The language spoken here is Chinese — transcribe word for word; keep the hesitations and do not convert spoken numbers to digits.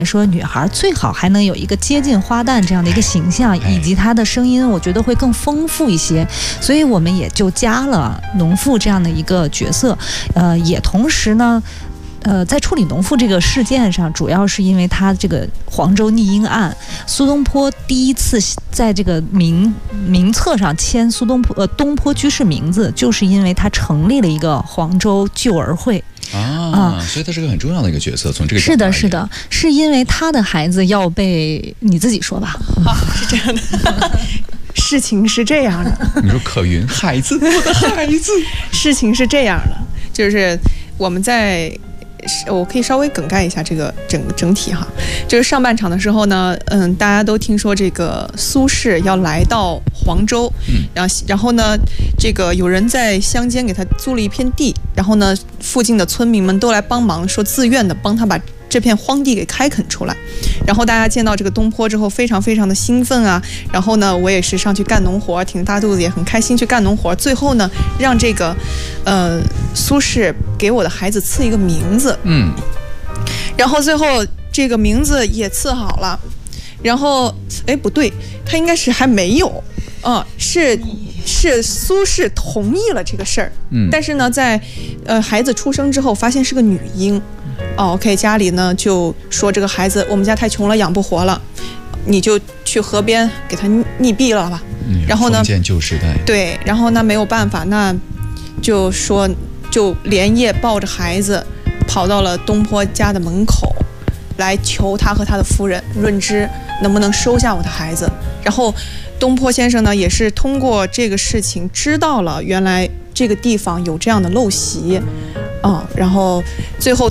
说女孩最好还能有一个接近花旦这样的一个形象，以及她的声音，我觉得会更丰富一些，所以我们也就加了农妇这样的一个角色，呃，也同时呢。呃，在处理农妇这个事件上，主要是因为他这个黄州逆婴案，苏东坡第一次在这个名名册上签苏东坡呃东坡居士名字，就是因为他成立了一个黄州救儿会。 啊、嗯，所以他是个很重要的一个角色。从这个是的，是的，是因为他的孩子要被你自己说吧？ 啊，是这样的。事情是这样的。 你说可云，孩子，我的孩子。 事情是这样的，就是我们在。我可以稍微梗概一下这个整整体哈，就是上半场的时候呢，嗯，大家都听说这个苏轼要来到黄州，嗯，然后然后呢，这个有人在乡间给他租了一片地，然后呢，附近的村民们都来帮忙，说自愿的帮他把这片荒地给开垦出来。然后大家见到这个东坡之后，非常非常的兴奋啊。然后呢，我也是上去干农活，挺着大肚子也很开心去干农活。最后呢，让这个呃苏轼给我的孩子赐一个名字，嗯，然后最后这个名字也赐好了。然后哎不对，他应该是还没有，嗯，是是苏轼同意了这个事儿，嗯，但是呢，在呃孩子出生之后，发现是个女婴。哦 ，OK， 家里呢就说这个孩子我们家太穷了，养不活了，你就去河边给他溺毙了吧。嗯，然后呢， 封建旧时代。 对，然后那没有办法，那就说就连夜抱着孩子跑到了东坡家的门口，来求他和他的夫人润之能不能收下我的孩子。然后东坡先生呢也是通过这个事情知道了原来这个地方有这样的陋习。嗯，然后最后